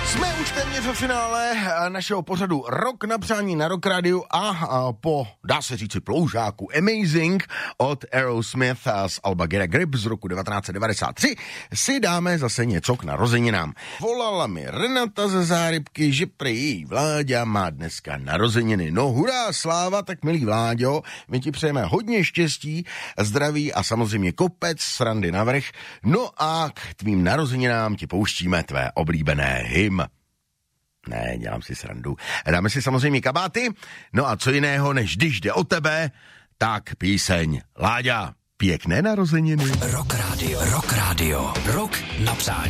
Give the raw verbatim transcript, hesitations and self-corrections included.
Jsme už téměř ve finále našeho pořadu Rok na přání na Rock Radio a, a po, dá se říci, ploužáku Amazing od Aerosmith z alba Get a Grip z roku devatenáct set devadesát tři si dáme zase něco k narozeninám. Volala mi Renata ze Zárybky, že prý její Vláďa má dneska narozeniny. No hurá, sláva, tak milý Vláďo, my ti přejeme hodně štěstí, zdraví a samozřejmě kopec srandy navrch. No a k tvým narozeninám ti pouštíme tvé oblíbené hymn. Ne, dělám si srandu. Dáme si samozřejmě kabáty, no a co jiného, než když jde o tebe, tak píseň Láďa. Pěkné narozeniny. Rock Radio, Rock Radio, Rok na přání.